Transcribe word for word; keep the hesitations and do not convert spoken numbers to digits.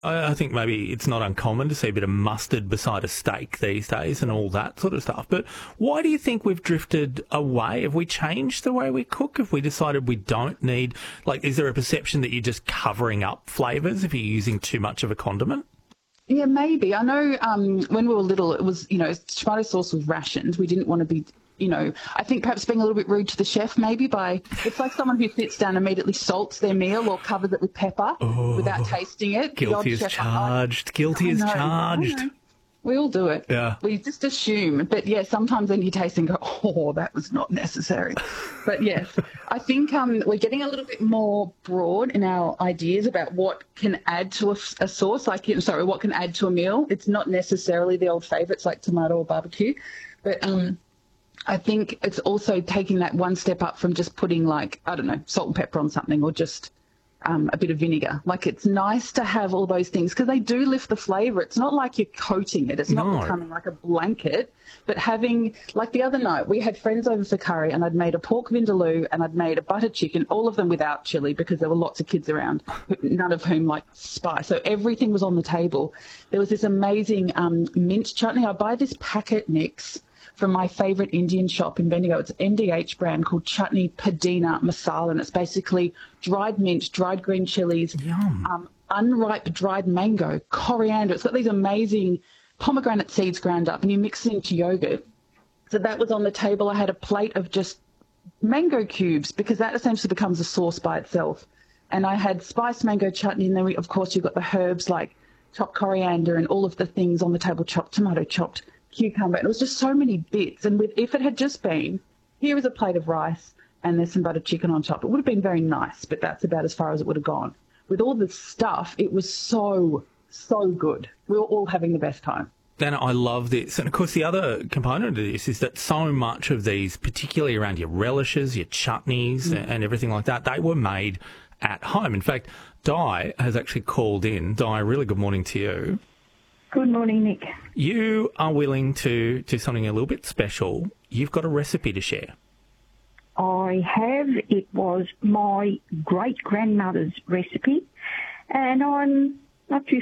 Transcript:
I, I think maybe it's not uncommon to see a bit of mustard beside a steak these days and all that sort of stuff. But why do you think we've drifted away? Have we changed the way we cook? Have we decided we don't need, like, is there a perception that you're just covering up flavours if you're using too much of a condiment? Yeah, maybe. I know um, when we were little, it was, you know, tomato sauce was rationed. We didn't want to be, you know, I think perhaps being a little bit rude to the chef maybe by, it's like someone who sits down and immediately salts their meal or covers it with pepper Oh, without tasting it. The odd Guilty as chef, charged. I- Guilty I as know, I charged. know. We all do it. Yeah. We just assume. But, yeah, sometimes then you taste and go, oh, that was not necessary. But, yes, I think um, we're getting a little bit more broad in our ideas about what can add to a, a sauce, like, sorry, what can add to a meal. It's not necessarily the old favourites like tomato or barbecue. But um, I think it's also taking that one step up from just putting, like, I don't know, salt and pepper on something or just Um, a bit of vinegar. Like, it's nice to have all those things because they do lift the flavour. It's not like you're coating it. It's not No. becoming like a blanket. But having, like the other night, we had friends over for curry and I'd made a pork vindaloo and I'd made a butter chicken, all of them without chilli because there were lots of kids around, none of whom liked spice. So everything was on the table. There was this amazing um, mint chutney. I buy this packet mix from my favourite Indian shop in Bendigo. It's an M D H brand called Chutney Pudina Masala, and it's basically dried mint, dried green chilies, um, unripe dried mango, coriander. It's got these amazing pomegranate seeds ground up, and you mix it into yogurt. So that was on the table. I had a plate of just mango cubes because that essentially becomes a sauce by itself. And I had spiced mango chutney, and then, we, of course, you've got the herbs like chopped coriander and all of the things on the table, chopped tomato, chopped cucumber. And it was just so many bits. And with, if it had just been, here is a plate of rice and there's some buttered chicken on top, it would have been very nice, but that's about as far as it would have gone. With all this stuff, it was so, so good. We were all having the best time. Dana, I love this. And, of course, the other component of this is that so much of these, particularly around your relishes, your chutneys mm. and everything like that, they were made at home. In fact, Di has actually called in. Di, really good morning to you. Good morning, Nick. You are willing to do something a little bit special. You've got a recipe to share. I have. It was my great-grandmother's recipe, and I'm not too